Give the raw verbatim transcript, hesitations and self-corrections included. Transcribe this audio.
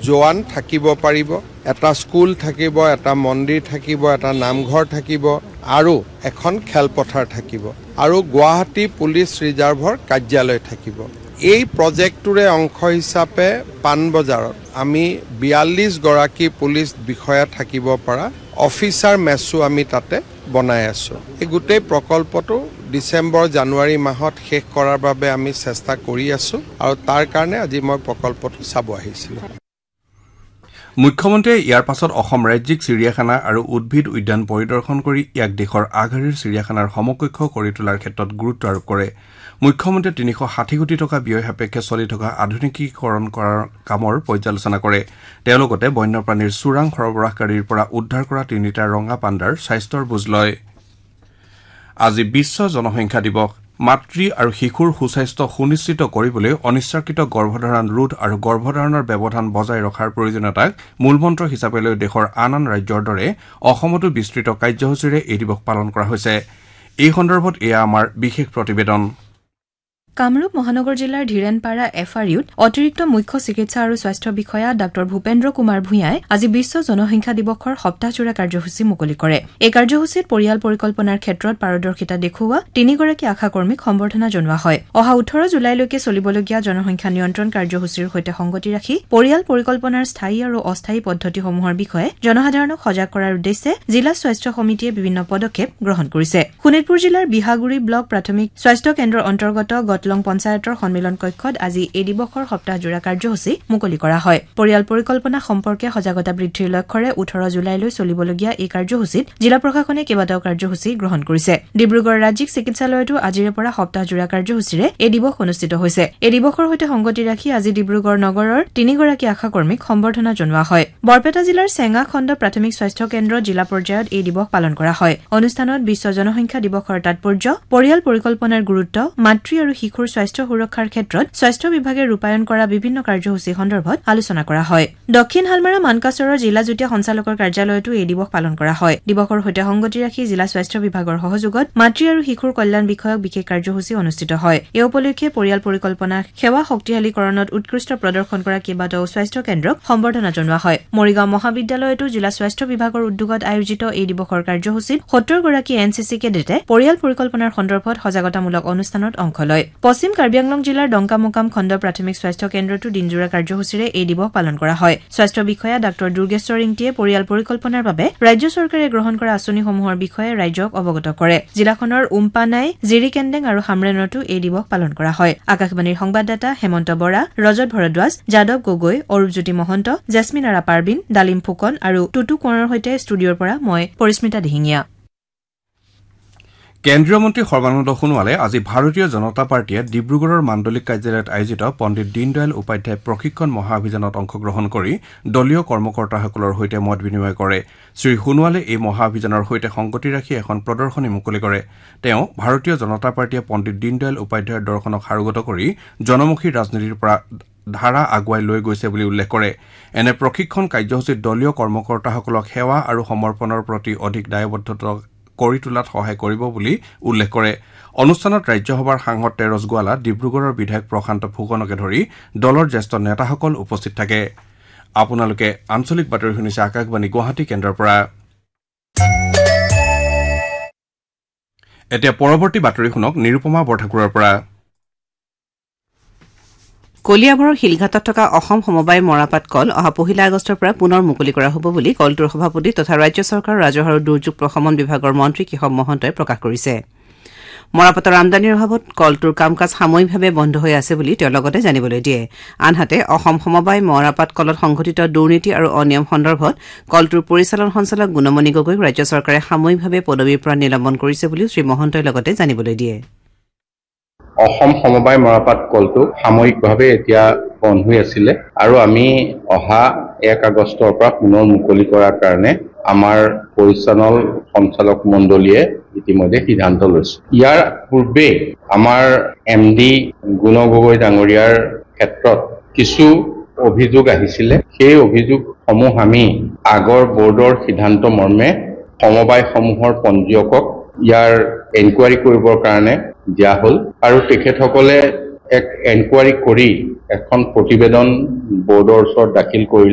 জোৱান থাকিব পাৰিব, এটা স্কুল থাকিব, এটা মন্দিৰ থাকিব, এটা নামঘৰ থাকিব আৰু এখন খেলপথাৰ থাকিব আৰু গুৱাহাটী পুলিচ ৰিজাৰ্ভৰ কাৰ্যালয় থাকিব। এই প্ৰজেক্টটোৰে অংশ হিচাপে পাণবজাৰত আমি বিয়াল্লিছ গৰাকী পুলিচ বিষয়া থাকিব পৰা অফিচাৰ মেছো আমি তাতে বনাই আছোঁ। এই গোটেই প্ৰকল্পটো ডিচেম্বৰ জানুৱাৰী মাহত শেষ কৰাৰ বাবে আমি চেষ্টা কৰি আছোঁ আৰু তাৰ কাৰণে আজি মই প্ৰকল্পটো চাব আহিছিলোঁ। মুখ্যমন্ত্ৰীয়ে ইয়াৰ পাছত অসম ৰাজ্যিক চিৰিয়াখানা আৰু উদ্ভিদ উদ্যান পৰিদৰ্শন কৰি ইয়াক দেশৰ আগশাৰীৰ চিৰিয়াখানাৰ সমকক্ষ কৰি তোলাৰ ক্ষেত্ৰত গুৰুত্ব আৰোপ কৰে। মুখ্যমন্ত্ৰীয়ে তিনিশ ষাঠি কোটি টকা ব্যয় সাপেক্ষে চলি থকা আধুনিকীকৰণ কৰাৰ কামৰ পৰ্যালোচনা কৰে। তেওঁ লগতে বন্যপ্ৰাণীৰ চোৰাং সৰবৰাহকাৰীৰ পৰা উদ্ধাৰ কৰা তিনিটা ৰঙা পাণ্ডাৰ স্বাস্থ্যৰ বুজ লয়। আজি বিশ্ব জনসংখ্যা দিৱস। মাতৃ আৰু শিশুৰ সুস্বাস্থ্য সুনিশ্চিত কৰিবলৈ অনিচ্ছাকৃত গৰ্ভধাৰণ ৰোধ আৰু গৰ্ভধাৰণৰ ব্যৱধান বজাই ৰখাৰ প্ৰয়োজনীয়তাক মূলমন্ত্ৰ হিচাপে লৈ দেশৰ আন আন ৰাজ্যৰ দৰে অসমতো বিস্তৃত কাৰ্যসূচীৰে এই দিৱস পালন কৰা হৈছে। এই সন্দৰ্ভত এয়া আমাৰ বিশেষ প্ৰতিবেদন। কামৰূপ মহানগৰ জিলাৰ ধীৰেনপাৰা এফ আৰ ইউত অতিৰিক্ত মুখ্য চিকিৎসা আৰু স্বাস্থ্য বিষয়া ডাঃ ভূপেন্দ্ৰ কুমাৰ ভূঞাই আজি বিশ্ব জনসংখ্যা দিৱসৰ সপ্তাহজোৰা কাৰ্যসূচী মুকলি কৰে। এই কাৰ্যসূচীত পৰিয়াল পৰিকল্পনাৰ ক্ষেত্ৰত পাৰদৰ্শিতা দেখুওৱা তিনিগৰাকী আশাকৰ্মীক সম্বৰ্ধনা জনোৱা হয়। অহা ওঠৰ জুলাইলৈকে চলিবলগীয়া জনসংখ্যা নিয়ন্ত্ৰণ কাৰ্যসূচীৰ সৈতে সংগতি ৰাখি পৰিয়াল পৰিকল্পনাৰ স্থায়ী আৰু অস্থায়ী পদ্ধতিসমূহৰ বিষয়ে জনসাধাৰণক সজাগ কৰাৰ উদ্দেশ্যে জিলা স্বাস্থ্য সমিতিয়ে বিভিন্ন পদক্ষেপ গ্ৰহণ কৰিছে। শোণিতপুৰ জিলাৰ বিহাগুৰি ব্লক প্ৰাথমিক স্বাস্থ্য কেন্দ্ৰৰ অন্তৰ্গত লং পঞ্চায়তৰ সন্মিলন কক্ষত আজি এই দিৱসৰ সপ্তাহজোৰা কাৰ্যসূচী মুকলি কৰা হয়। পৰিয়াল পৰিকল্পনা সম্পৰ্কে সজাগতা বৃদ্ধিৰ লক্ষ্যৰে ওঠৰ জুলাইলৈ চলিবলগীয়া এই কাৰ্যসূচীত জিলা প্ৰশাসনে কেইবাটাও কাৰ্যসূচী গ্ৰহণ কৰিছে। ডিব্ৰুগড় ৰাজ্যিক চিকিৎসালয়তো আজিৰে পৰা সপ্তাহজোৰা কাৰ্যসূচীৰে এই দিৱস অনুষ্ঠিত হৈছে। এই দিৱসৰ সৈতে সংগতি ৰাখি আজি ডিব্ৰুগড় নগৰৰ তিনিগৰাকী আশাকৰ্মীক সম্বৰ্ধনা জনোৱা হয়। বৰপেটা জিলাৰ চেঙা খণ্ড প্ৰাথমিক স্বাস্থ্য কেন্দ্ৰত জিলা পৰ্যায়ত এই দিৱস পালন কৰা হয়। অনুষ্ঠানত বিশ্ব জনসংখ্যা দিৱসৰ তাৎপৰ্য, পৰিয়াল পৰিকল্পনাৰ গুৰুত্ব, মাতৃ আৰু শিশুৰ স্বাস্থ্য সুৰক্ষাৰ ক্ষেত্ৰত স্বাস্থ্য বিভাগে ৰূপায়ণ কৰা বিভিন্ন কাৰ্যসূচী সন্দৰ্ভত আলোচনা কৰা হয়। দক্ষিণ হালমাৰা মানকাছৰৰ জিলা যুটীয়া সঞ্চালকৰ কাৰ্যালয়তো এই দিৱস পালন কৰা হয়। দিৱসৰ সৈতে সংগতি ৰাখি জিলা স্বাস্থ্য বিভাগৰ সহযোগত মাতৃ আৰু শিশুৰ কল্যাণ বিষয়ক বিশেষ কাৰ্যসূচী অনুষ্ঠিত হয়। এই উপলক্ষে পৰিয়াল পৰিকল্পনা সেৱা শক্তিশালীকৰণত উৎকৃষ্ট প্ৰদৰ্শন কৰা কেইবাটাও স্বাস্থ্য কেন্দ্ৰক সম্বৰ্ধনা জনোৱা হয়। মৰিগাঁও মহাবিদ্যালয়তো জিলা স্বাস্থ্য বিভাগৰ উদ্যোগত আয়োজিত এই দিৱসৰ কাৰ্যসূচীত সত্তৰ গৰাকী এন চি চি কেডেটে পৰিয়াল পৰিকল্পনাৰ সন্দৰ্ভত সজাগতামূলক অনুষ্ঠানত অংশ লয়। পশ্চিম কাৰ্বি আংলং জিলাৰ ডংকামোকাম খণ্ড প্ৰাথমিক স্বাস্থ্য কেন্দ্ৰতো দিনজোৰা কাৰ্যসূচীৰে এই দিৱস পালন কৰা হয়। স্বাস্থ্য বিষয়া ডাঃ দুৰ্গেশ্বৰ ইংতিয়ে পৰিয়াল পৰিকল্পনাৰ বাবে ৰাজ্য চৰকাৰে গ্ৰহণ কৰা আঁচনিসমূহৰ বিষয়ে ৰাইজক অৱগত কৰে। জিলাখনৰ উম্পানাই, জিৰিকেণ্ডেং আৰু হামৰেনতো এই দিৱস পালন কৰা হয়। আকাশবাণীৰ সংবাদদাতা হেমন্ত বৰা, ৰজত ভৰদ্বাজ, যাদৱ গগৈ, অৰূপজ্যোতি মহন্ত, জেছমিন আৰা পাৰবিন, ডালিম ফুকন আৰু টুটু কোঁৱৰৰ সৈতে ষ্টুডিঅ'ৰ পৰা মই পৰিস্মিতা দিহিঙীয়া। কেন্দ্ৰীয় মন্ত্ৰী সৰ্বানন্দ সোণোৱালে আজি ভাৰতীয় জনতা পাৰ্টীয়ে ডিব্ৰুগড়ৰ মাণ্ডলিক কাৰ্যালয়ত আয়োজিত পণ্ডিত দীনদয়াল উপাধ্যায় প্ৰশিক্ষণ মহাঅভিযানত অংশগ্ৰহণ কৰি দলীয় কৰ্মকৰ্তাসকলৰ সৈতে মত বিনিময় কৰে। শ্ৰী সোণোৱালে এই মহাঅভিযানৰ সৈতে সংগতি ৰাখি এখন প্ৰদৰ্শনী মুকলি কৰে। তেওঁ ভাৰতীয় জনতা পাৰ্টীয়ে পণ্ডিত দীনদয়াল উপাধ্যায়ৰ দৰ্শনক সাৰোগত কৰি জনমুখী ৰাজনীতিৰ পৰা ধাৰা আগুৱাই লৈ গৈছে বুলি উল্লেখ কৰে। এনে প্ৰশিক্ষণ কাৰ্যসূচীত দলীয় কৰ্মকৰ্তাসকলক সেৱা আৰু সমৰ্পণৰ প্ৰতি অধিক দায়বদ্ধতা কৰি তোলাত সহায় কৰিব বুলি উল্লেখ কৰে। অনুষ্ঠানত ৰাজ্যসভাৰ সাংসদ তেৰজ গোৱালা, ডিব্ৰুগড়ৰ বিধায়ক প্ৰশান্ত ফুকনকে ধৰি দলৰ জ্যেষ্ঠ নেতাসকল উপস্থিত থাকে। আপোনালোকে আঞ্চলিক বাতৰি শুনিছে আকাশবাণী গুৱাহাটী কেন্দ্ৰৰ পৰা। এতিয়া পৰৱৰ্তী বাতৰি শুনক নিৰুপমা বৰঠাকুৰৰ পৰা। কলিয়াবৰৰ শিলঘাটত থকা অসম সমবায় মৰাপাট কল অহা পহিলা আগষ্টৰ পৰা পুনৰ মুকলি কৰা হ'ব বুলি কলটোৰ সভাপতি তথা ৰাজ্য চৰকাৰৰ ৰাজহ আৰু দুৰ্যোগ প্ৰশমন বিভাগৰ মন্ত্ৰী কেশৱ মহন্তই প্ৰকাশ কৰিছে। মৰাপাটৰ আমদানিৰ অভাৱত কলটোৰ কাম কাজ সাময়িকভাৱে বন্ধ হৈ আছে বুলি তেওঁ লগতে জানিবলৈ দিয়ে। আনহাতে অসম সমবায় মৰাপাট কলত সংঘটিত দুৰ্নীতি আৰু অনিয়ম সন্দৰ্ভত কলটোৰ পৰিচালন সঞ্চালক গুণমণি গগৈক ৰাজ্য চৰকাৰে সাময়িকভাৱে পদবীৰ পৰা নিলম্বন কৰিছে বুলিও শ্ৰী মহন্তই লগতে জানিবলৈ দিয়ে। অসম সমবায় মৰাপাট কলটো সাময়িকভাৱে এতিয়া বন্ধ হৈ আছিলে আৰু আমি অহা এক আগষ্টৰ পৰা পুনৰ মুকলি কৰাৰ কাৰণে আমাৰ পৰিচালন সঞ্চালক মণ্ডলীয়ে ইতিমধ্যে সিদ্ধান্ত লৈছে। ইয়াৰ পূৰ্বে আমাৰ এম ডি গুণ গগৈ ডাঙৰীয়াৰ ক্ষেত্ৰত কিছু অভিযোগ আহিছিলে। সেই অভিযোগসমূহ আমি আগৰ বৰ্ডৰ সিদ্ধান্ত মৰ্মে সমবায়সমূহৰ পঞ্জীয়কক ইয়াৰ এনকুৱাৰী কৰিবৰ কাৰণে দিয়া হ'ল আৰু তেখেতসকলে এক এনকুৱাৰী কৰি এখন প্ৰতিবেদন বৰ্ডৰ ওচৰত দাখিল কৰিলে।